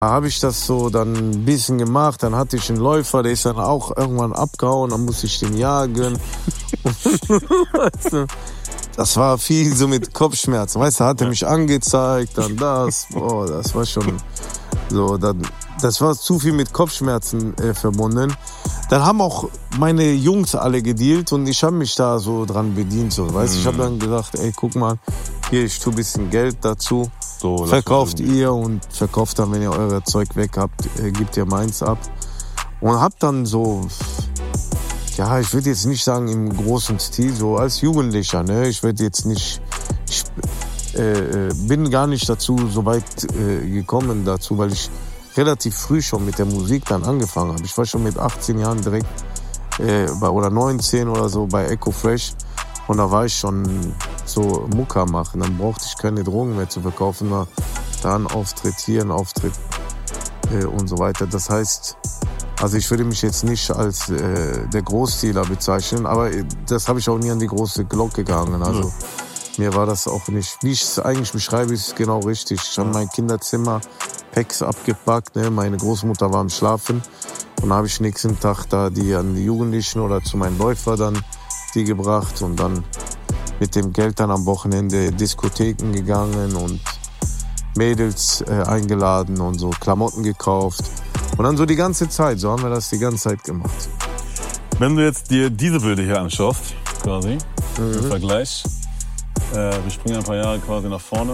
Da habe ich das so dann ein bisschen gemacht, dann hatte ich einen Läufer, der ist dann auch irgendwann abgehauen, dann musste ich den jagen. Weißt du, das war viel so mit Kopfschmerzen, weißt du, hat er mich angezeigt, dann das, boah, das war schon so, das war zu viel mit Kopfschmerzen verbunden. Dann haben auch meine Jungs alle gedealt und ich habe mich da so dran bedient, so, weißt du, ich habe dann gesagt, ey, guck mal, hier, ich tue ein bisschen Geld dazu. So, verkauft ihr und verkauft dann, wenn ihr euer Zeug weg habt, gebt ihr meins ab. Und hab dann so, ja, ich würde jetzt nicht sagen im großen Stil, so als Jugendlicher, ne, ich würde jetzt nicht, ich bin gar nicht dazu so weit gekommen dazu, weil ich relativ früh schon mit der Musik dann angefangen habe. Ich war schon mit 18 Jahren direkt, oder 19 oder so bei Echo Fresh. Und da war ich schon so Mucka machen. Dann brauchte ich keine Drogen mehr zu verkaufen. Da ein Auftritt, hier ein Auftritt und so weiter. Das heißt, also ich würde mich jetzt nicht als der Großdealer bezeichnen, aber das habe ich auch nie an die große Glocke gehangen. Also mir war das auch nicht, wie ich es eigentlich beschreibe, ist genau richtig. Ich habe mein Kinderzimmer Packs abgepackt, ne? Meine Großmutter war am Schlafen. Und dann habe ich nächsten Tag da die an die Jugendlichen oder zu meinem Läufer dann die gebracht und dann mit dem Geld dann am Wochenende Diskotheken gegangen und Mädels eingeladen und so Klamotten gekauft. Und dann so die ganze Zeit, so haben wir das die ganze Zeit gemacht. Wenn du jetzt dir diese Bilder hier anschaust, quasi, im Vergleich, wir springen ein paar Jahre quasi nach vorne.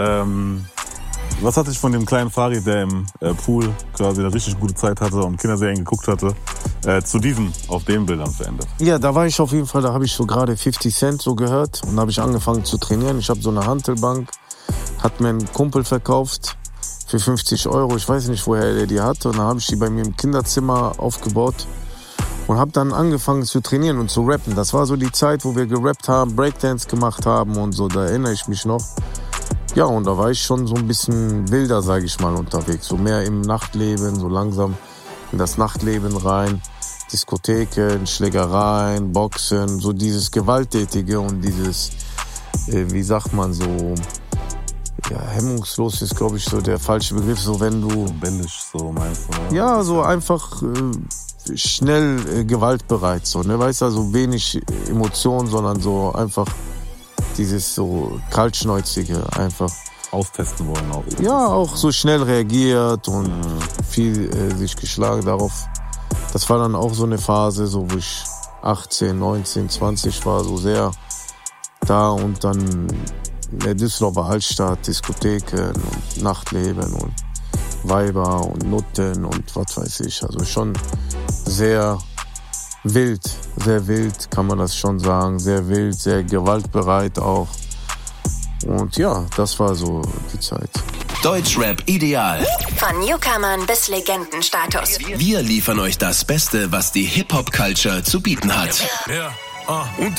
Was hat dich von dem kleinen Farid, der im Pool quasi eine richtig gute Zeit hatte und Kinderserien geguckt hatte, zu diesen, auf den Bildern verändert? Ja, da war ich auf jeden Fall, da habe ich so gerade 50 Cent so gehört und da habe ich angefangen zu trainieren. Ich habe so eine Hantelbank, hat mir ein Kumpel verkauft für 50 €. Ich weiß nicht, woher er die hatte. Und dann habe ich die bei mir im Kinderzimmer aufgebaut und habe dann angefangen zu trainieren und zu rappen. Das war so die Zeit, wo wir gerappt haben, Breakdance gemacht haben und so, da erinnere ich mich noch. Ja, und da war ich schon so ein bisschen wilder, sage ich mal, unterwegs. So mehr im Nachtleben, so langsam in das Nachtleben rein. Diskotheken, Schlägereien, Boxen, so dieses Gewalttätige und dieses, wie sagt man so, ja, hemmungslos ist, glaube ich, so der falsche Begriff. So wenn du... Rebellisch, so meinst du, ne? Ja, so einfach schnell gewaltbereit, so, ne? Weißt du, also wenig Emotionen, sondern so einfach dieses so kaltschnäuzige einfach. Austesten wollen auch. Ja, auch so schnell reagiert und viel sich geschlagen darauf. Das war dann auch so eine Phase, so wo ich 18, 19, 20 war, so sehr da und dann in der Düsseldorfer Altstadt, Diskotheken und Nachtleben und Weiber und Nutten und was weiß ich. Also schon sehr wild, kann man das schon sagen. Sehr wild, sehr gewaltbereit auch. Und ja, das war so die Zeit. Deutschrap ideal. Von Newcomern bis Legendenstatus. Wir liefern euch das Beste, was die Hip-Hop-Culture zu bieten hat. Ja, und